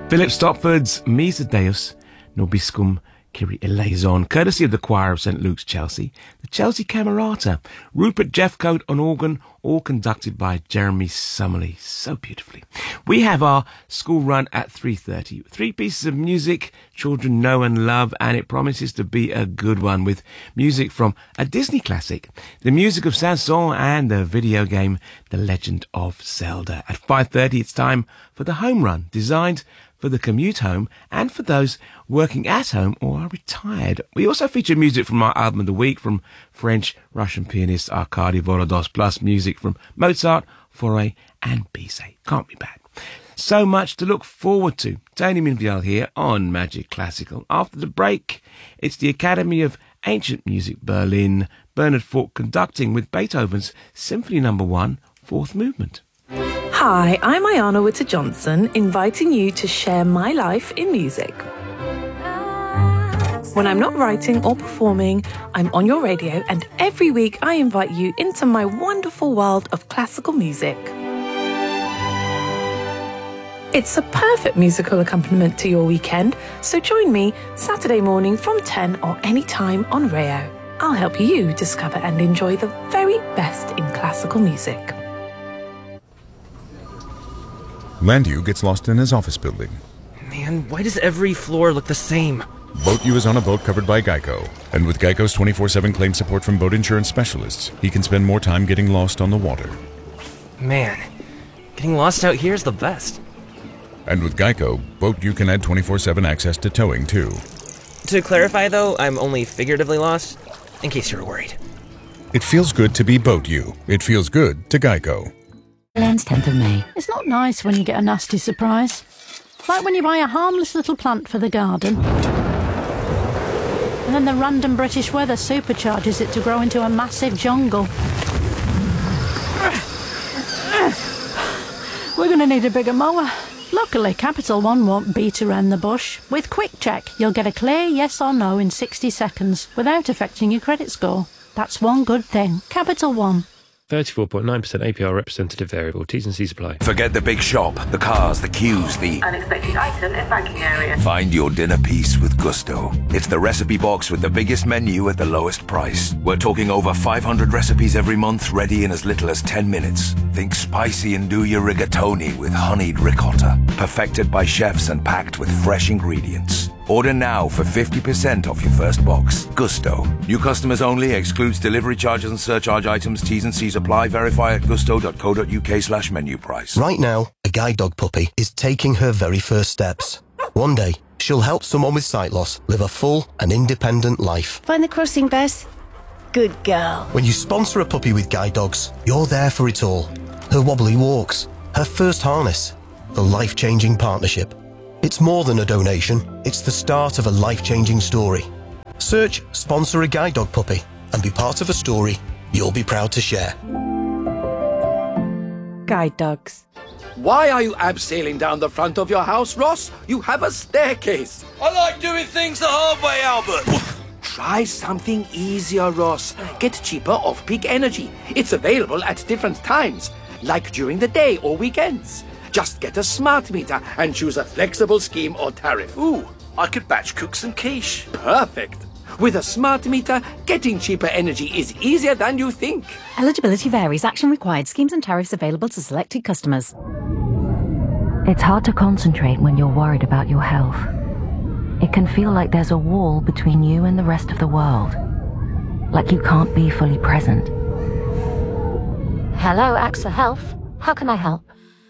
Philip Stopford's Mise Deus Nobiscum Kyrie eleison, courtesy of the choir of St Luke's, Chelsea, the Chelsea Camerata, Rupert Jeffcoat on organ, all conducted by Jeremy Summerly, so beautifully. We have our school run at 3:30. 3 pieces of music children know and love, and it promises to be a good one, with music from a Disney classic, the music of Saint-Saëns, and the video game The Legend of Zelda. At 5:30, it's time for the home run, designed for the commute home and for those working at home or are retired. We also feature music from our album of the week from French-Russian pianist Arkady Volodos, plus music from Mozart, Fauré and Bizet. Can't be bad. So much to look forward to. Tony Minvial here on Magic Classical. After the break, it's the Academy of Ancient Music Berlin, Bernard Falk conducting with Beethoven's Symphony No. 1, Fourth Movement. Hi, I'm Ayana Witter-Johnson, inviting you to share my life in music. When I'm not writing or performing, I'm on your radio, and every week I invite you into my wonderful world of classical music. It's a perfect musical accompaniment to your weekend, so join me Saturday morning from 10 or any time on Rayo. I'll help you discover and enjoy the very best in classical music. Landu gets lost in his office building. Man, why does every floor look the same? Boat U is on a boat covered by Geico. And with Geico's 24/7 claim support from boat insurance specialists, he can spend more time getting lost on the water. Man, getting lost out here is the best. And with Geico, Boat U can add 24/7 access to towing, too. To clarify, though, I'm only figuratively lost, in case you're worried. It feels good to be Boat U. It feels good to Geico. Ends 10th of May. It's not nice when you get a nasty surprise. Like when you buy a harmless little plant for the garden, and then the random British weather supercharges it to grow into a massive jungle. We're going to need a bigger mower. Luckily, Capital One won't beat around the bush. With Quick Check, you'll get a clear yes or no in 60 seconds without affecting your credit score. That's one good thing. Capital One. 34.9% APR representative variable. T's and C's apply. Forget the big shop, the cars, the queues, the Unexpected item in banking area. Find your dinner piece with Gusto. It's the recipe box with the biggest menu at the lowest price. We're talking over 500 recipes every month, ready in as little as 10 minutes. Think spicy and do your rigatoni with honeyed ricotta. Perfected by chefs and packed with fresh ingredients. Order now for 50% off your first box. Gusto. New customers only. Excludes delivery charges and surcharge items. T's and C's apply. Verify at gusto.co.uk/menu price. Right now, a guide dog puppy is taking her very first steps. One day, she'll help someone with sight loss live a full and independent life. Find the crossing, Bess. Good girl. When you sponsor a puppy with guide dogs, you're there for it all. Her wobbly walks, her first harness, the life-changing partnership. It's more than a donation, it's the start of a life-changing story. Search Sponsor a Guide Dog Puppy and be part of a story you'll be proud to share. Guide dogs. Why are you abseiling down the front of your house, Ross? You have a staircase. I like doing things the hard way, Albert. Try something easier, Ross. Get cheaper off-peak energy. It's available at different times, like during the day or weekends. Just get a smart meter and choose a flexible scheme or tariff. Ooh, I could batch cook some quiche. Perfect. With a smart meter, getting cheaper energy is easier than you think. Eligibility varies. Action required. Schemes and tariffs available to selected customers. It's hard to concentrate when you're worried about your health. It can feel like there's a wall between you and the rest of the world. Like you can't be fully present. Hello, AXA Health. How can I help?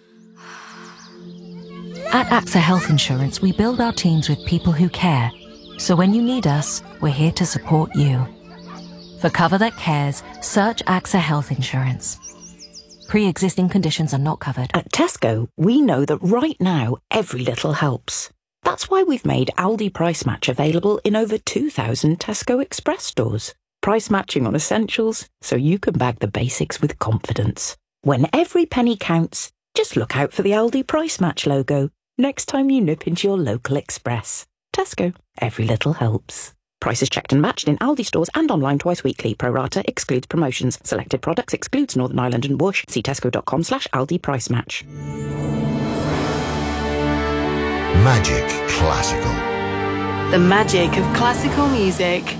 At AXA Health Insurance, we build our teams with people who care. So when you need us, we're here to support you. For cover that cares, search AXA Health Insurance. Pre-existing conditions are not covered. At Tesco, we know that right now, every little helps. That's why we've made Aldi Price Match available in over 2,000 Tesco Express stores. Price matching on essentials, so you can bag the basics with confidence. When every penny counts, just look out for the Aldi Price Match logo next time you nip into your local Express. Tesco. Every little helps. Prices checked and matched in Aldi stores and online twice weekly. Pro rata excludes promotions. Selected products excludes Northern Ireland and Whoosh. See tesco.com/Aldi Price Match. Magic Classical. The magic of classical music.